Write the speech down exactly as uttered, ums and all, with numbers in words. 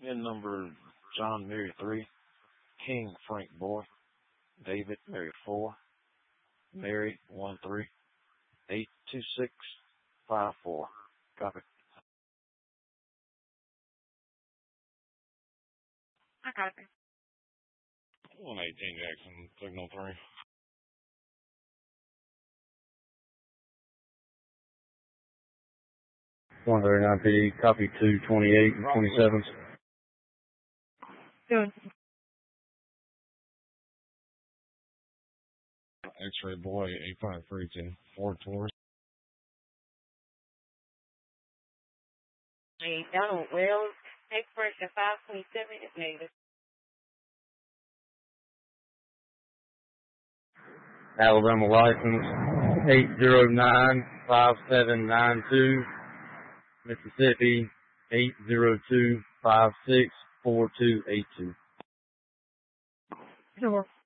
In number John Mary three, King Frank Boy, David Mary four, Mary one three, eight two six five four. Copy. I copy. one eighteen Jackson, signal three. one thirty-nine P D, copy two twenty-eight and twenty-seven. Doing. X-ray boy, eight five three two, Ford Taurus. Hey, Donald Wells, expression five twenty-seven is negative. Alabama license eight zero nine five seven nine two, Mississippi eight zero two five six four two eight two. Sure.